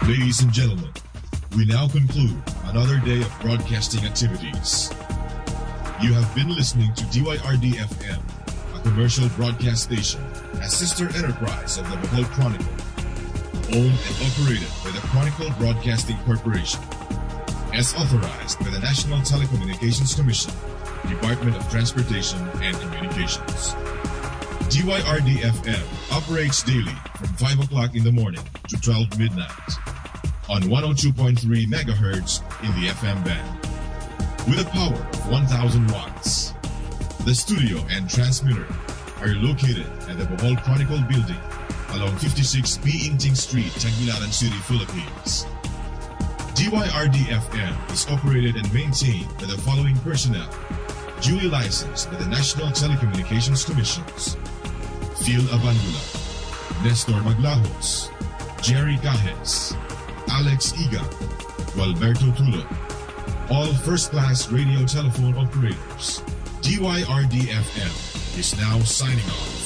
Ladies and gentlemen, we now conclude another day of broadcasting activities. You have been listening to DYRD-FM, a commercial broadcast station, a sister enterprise of the Bohol Chronicle, owned and operated by the Chronicle Broadcasting Corporation, as authorized by the National Telecommunications Commission, Department of Transportation and Communications. DYRD-FM operates daily from 5 o'clock in the morning to 12 midnight on 102.3 megahertz in the FM band with a power of 1,000 watts. The studio and transmitter are located at the Bohol Chronicle building along 56 B. Inting Street, Tagbilaran City, Philippines. DYRD-FM is operated and maintained by the following personnel, duly licensed by the National Telecommunications Commissions: Phil Abangula, Nestor Maglahos, Jerry Cajes, Alex Iga, Gualberto Tulo, all first-class radio telephone operators. DYRD-FM is now signing off.